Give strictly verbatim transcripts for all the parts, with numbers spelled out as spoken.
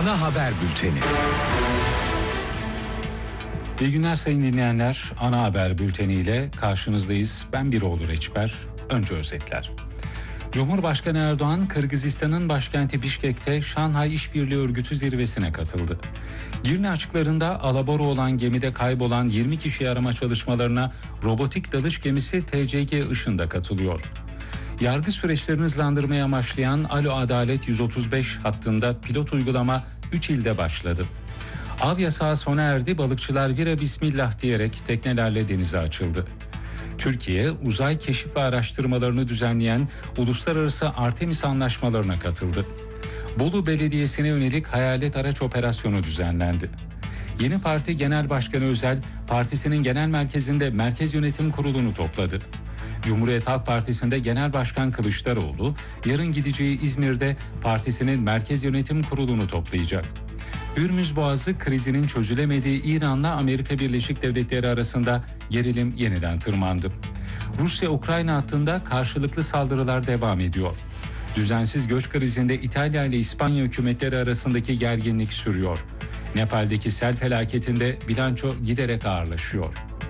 Ana haber bülteni. İyi günler sayın dinleyenler. Ana haber bülteniyle karşınızdayız. Ben Biroğlu Reçber. Önce özetler. Cumhurbaşkanı Erdoğan, Kırgızistan'ın başkenti Bişkek'te Şanghay İşbirliği Örgütü zirvesine katıldı. Girne açıklarında alabora olan gemide kaybolan yirmi kişi arama çalışmalarına robotik dalış gemisi T C G Işın da katılıyor. Yargı süreçlerini hızlandırmaya amaçlayan Alo Adalet yüz otuz beş hattında pilot uygulama üç ilde başladı. Av yasağı sona erdi, balıkçılar vira bismillah diyerek teknelerle denize açıldı. Türkiye, uzay keşif ve araştırmalarını düzenleyen uluslararası Artemis anlaşmalarına katıldı. Bolu Belediyesi'ne yönelik hayalet araç operasyonu düzenlendi. Yeni Parti Genel Başkanı Özel, partisinin genel merkezinde Merkez Yönetim Kurulu'nu topladı. Cumhuriyet Halk Partisi'nde Genel Başkan Kılıçdaroğlu, yarın gideceği İzmir'de partisinin Merkez Yönetim Kurulu'nu toplayacak. Hürmüz Boğazı krizinin çözülemediği İran'la Amerika Birleşik Devletleri arasında gerilim yeniden tırmandı. Rusya-Ukrayna hattında karşılıklı saldırılar devam ediyor. Düzensiz göç krizinde İtalya ile İspanya hükümetleri arasındaki gerginlik sürüyor. Nepal'deki sel felaketinde bilanço giderek ağırlaşıyor.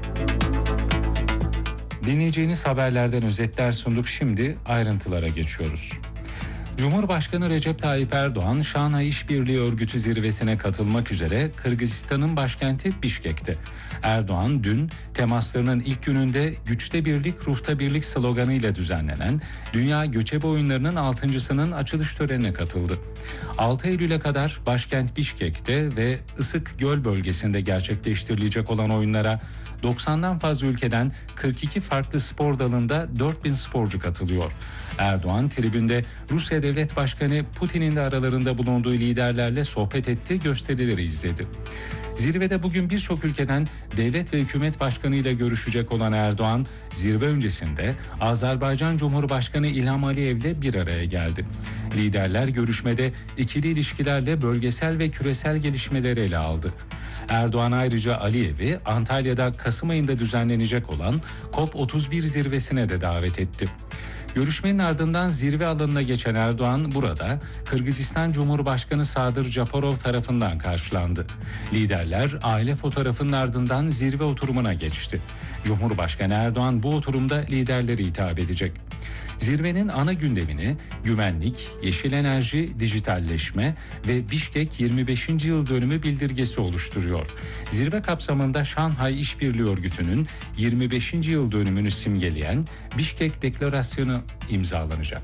Dinleyeceğiniz haberlerden özetler sunduk, şimdi ayrıntılara geçiyoruz. Cumhurbaşkanı Recep Tayyip Erdoğan, Şanghay İşbirliği Örgütü zirvesine katılmak üzere Kırgızistan'ın başkenti Bişkek'te. Erdoğan dün temaslarının ilk gününde "Güçte birlik, ruhta birlik" sloganıyla düzenlenen Dünya Göçebe Oyunları'nın altıncısının açılış törenine katıldı. altı Eylül'e kadar başkent Bişkek'te ve Isık Göl bölgesinde gerçekleştirilecek olan oyunlara doksandan fazla ülkeden kırk iki farklı spor dalında dört bin sporcu katılıyor. Erdoğan tribünde Rusya Devlet Başkanı Putin'in de aralarında bulunduğu liderlerle sohbet etti, gösterileri izledi. Zirvede bugün birçok ülkeden devlet ve hükümet başkanıyla görüşecek olan Erdoğan, zirve öncesinde Azerbaycan Cumhurbaşkanı İlham Aliyev'le bir araya geldi. Liderler görüşmede ikili ilişkilerle bölgesel ve küresel gelişmeleri ele aldı. Erdoğan ayrıca Aliyev'i Antalya'da Kasım ayında düzenlenecek olan COP otuz bir zirvesine de davet etti. Görüşmenin ardından zirve alanına geçen Erdoğan burada Kırgızistan Cumhurbaşkanı Sadır Japarov tarafından karşılandı. Liderler aile fotoğrafının ardından zirve oturumuna geçti. Cumhurbaşkanı Erdoğan bu oturumda liderlere hitap edecek. Zirvenin ana gündemini güvenlik, yeşil enerji, dijitalleşme ve Bişkek yirmi beşinci yıl dönümü bildirgesi oluşturuyor. Zirve kapsamında Şanghay İşbirliği Örgütü'nün yirmi beşinci yıl dönümünü simgeleyen Bişkek Deklarasyonu imzalanacak.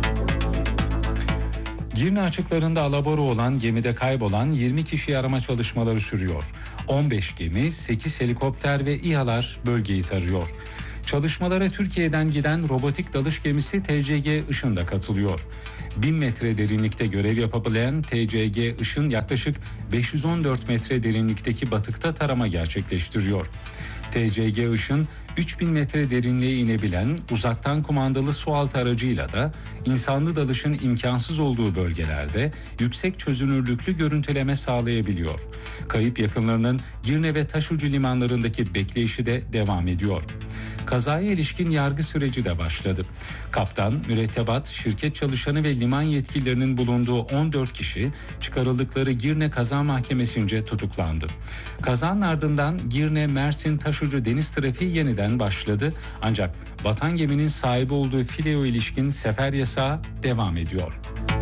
Girne açıklarında alabora olan gemide kaybolan yirmi kişi arama çalışmaları sürüyor. on beş gemi, sekiz helikopter ve İHA'lar bölgeyi tarıyor. Çalışmalara Türkiye'den giden robotik dalış gemisi T C G Işın da katılıyor. bin metre derinlikte görev yapabilen T C G Işın yaklaşık beş yüz on dört metre derinlikteki batıkta tarama gerçekleştiriyor. T C G Işın üç bin metre derinliğe inebilen uzaktan kumandalı sualtı aracıyla da insanlı dalışın imkansız olduğu bölgelerde yüksek çözünürlüklü görüntüleme sağlayabiliyor. Kayıp yakınlarının Girne ve Taşucu limanlarındaki bekleyişi de devam ediyor. Kazaya ilişkin yargı süreci de başladı. Kaptan, mürettebat, şirket çalışanı ve liman yetkililerinin bulunduğu on dört kişi çıkarıldıkları Girne Kaza Mahkemesi'nce tutuklandı. Kazanın ardından Girne Mersin Taşucu deniz trafiği yeniden başladı. Ancak batan geminin sahibi olduğu fileye ilişkin sefer yasağı devam ediyor.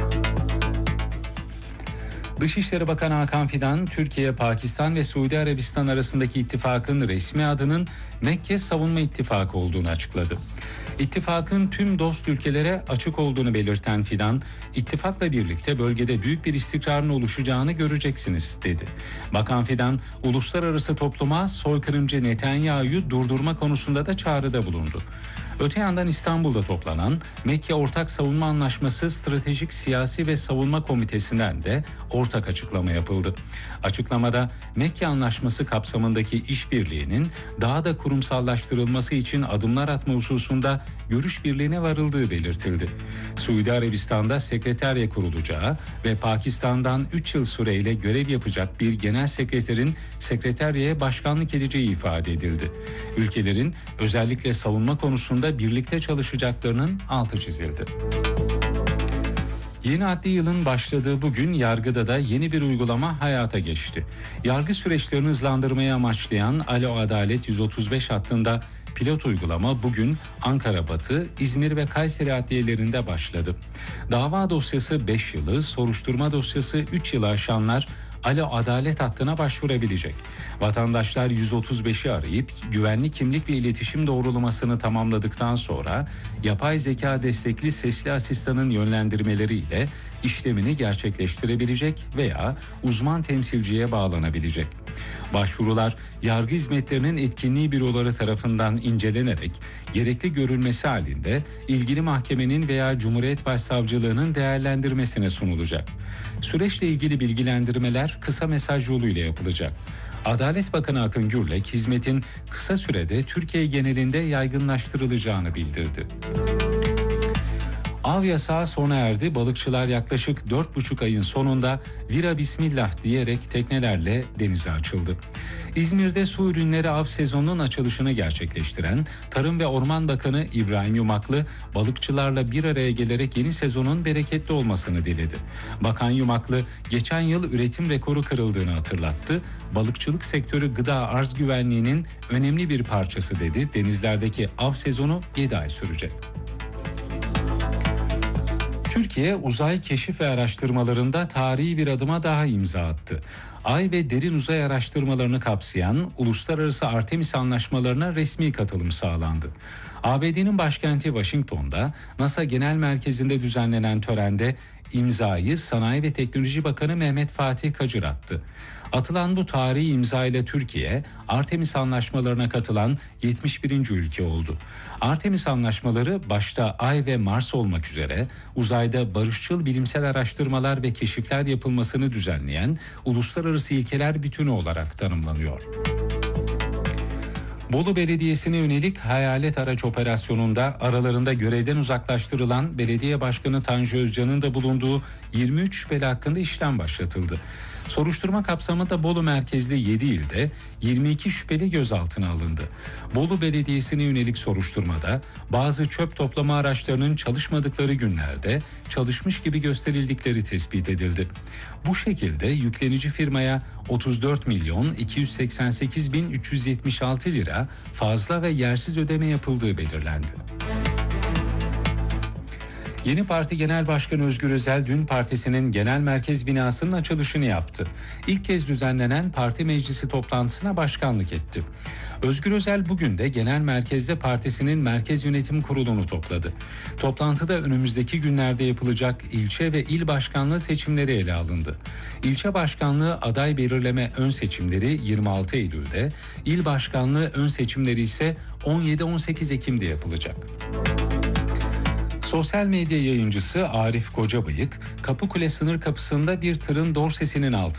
Dışişleri Bakanı Hakan Fidan, Türkiye, Pakistan ve Suudi Arabistan arasındaki ittifakın resmi adının Mekke Savunma İttifakı olduğunu açıkladı. İttifakın tüm dost ülkelere açık olduğunu belirten Fidan, ittifakla birlikte bölgede büyük bir istikrarın oluşacağını göreceksiniz dedi. Bakan Fidan, uluslararası topluma soykırımcı Netanyahu'yu durdurma konusunda da çağrıda bulundu. Öte yandan İstanbul'da toplanan Mekke Ortak Savunma Anlaşması Stratejik Siyasi ve Savunma Komitesi'nden de ortak açıklama yapıldı. Açıklamada Mekke Anlaşması kapsamındaki işbirliğinin daha da kurumsallaştırılması için adımlar atma hususunda görüş birliğine varıldığı belirtildi. Suudi Arabistan'da sekreterya kurulacağı ve Pakistan'dan üç yıl süreyle görev yapacak bir genel sekreterin sekreteryaya başkanlık edeceği ifade edildi. Ülkelerin özellikle savunma konusunda birlikte çalışacaklarının altı çizildi. Yeni adli yılın başladığı bugün yargıda da yeni bir uygulama hayata geçti. Yargı süreçlerini hızlandırmaya amaçlayan Alo Adalet yüz otuz beş hattında pilot uygulama bugün Ankara Batı, İzmir ve Kayseri adliyelerinde başladı. Dava dosyası beş yılı, soruşturma dosyası üç yılı aşanlar Alo Adalet hattına başvurabilecek. Vatandaşlar yüz otuz beşi arayıp güvenli kimlik ve iletişim doğrulamasını tamamladıktan sonra yapay zeka destekli sesli asistanın yönlendirmeleriyle işlemini gerçekleştirebilecek veya uzman temsilciye bağlanabilecek. Başvurular yargı hizmetlerinin etkinliği büroları tarafından incelenerek gerekli görülmesi halinde ilgili mahkemenin veya Cumhuriyet Başsavcılığının değerlendirmesine sunulacak. Süreçle ilgili bilgilendirmeler kısa mesaj yoluyla yapılacak. Adalet Bakanı Akın Gürlek hizmetin kısa sürede Türkiye genelinde yaygınlaştırılacağını bildirdi. Av yasağı sona erdi. Balıkçılar yaklaşık dört buçuk ayın sonunda vira bismillah diyerek teknelerle denize açıldı. İzmir'de su ürünleri av sezonunun açılışını gerçekleştiren Tarım ve Orman Bakanı İbrahim Yumaklı, balıkçılarla bir araya gelerek yeni sezonun bereketli olmasını diledi. Bakan Yumaklı, geçen yıl üretim rekoru kırıldığını hatırlattı. Balıkçılık sektörü gıda arz güvenliğinin önemli bir parçası dedi. Denizlerdeki av sezonu yedi ay sürecek. Türkiye, uzay keşif ve araştırmalarında tarihi bir adıma daha imza attı. Ay ve derin uzay araştırmalarını kapsayan uluslararası Artemis anlaşmalarına resmi katılım sağlandı. A B D'nin başkenti Washington'da NASA Genel Merkezi'nde düzenlenen törende imzayı Sanayi ve Teknoloji Bakanı Mehmet Fatih Kacır attı. Atılan bu tarihi imza ile Türkiye, Artemis anlaşmalarına katılan yetmiş birinci ülke oldu. Artemis anlaşmaları başta Ay ve Mars olmak üzere uzayda barışçıl bilimsel araştırmalar ve keşifler yapılmasını düzenleyen uluslararası ilkeler bütünü olarak tanımlanıyor. Bolu Belediyesi'ne yönelik hayalet araç operasyonunda aralarında görevden uzaklaştırılan Belediye Başkanı Tanju Özcan'ın da bulunduğu yirmi üç şüpheli hakkında işlem başlatıldı. Soruşturma kapsamında Bolu merkezli yedi ilde yirmi iki şüpheli gözaltına alındı. Bolu Belediyesi'ne yönelik soruşturmada bazı çöp toplama araçlarının çalışmadıkları günlerde çalışmış gibi gösterildikleri tespit edildi. Bu şekilde yüklenici firmaya otuz dört milyon iki yüz seksen sekiz bin üç yüz yetmiş altı lira fazla ve yersiz ödeme yapıldığı belirlendi. Yeni Parti Genel Başkanı Özgür Özel dün partisinin genel merkez binasının açılışını yaptı. İlk kez düzenlenen parti meclisi toplantısına başkanlık etti. Özgür Özel bugün de genel merkezde partisinin merkez yönetim kurulunu topladı. Toplantıda önümüzdeki günlerde yapılacak ilçe ve il başkanlığı seçimleri ele alındı. İlçe başkanlığı aday belirleme ön seçimleri yirmi altı Eylül'de, il başkanlığı ön seçimleri ise on yedi on sekiz Ekim'de yapılacak. Sosyal medya yayıncısı Arif Kocabıyık, Kapıkule sınır kapısında bir tırın dorsesinin altında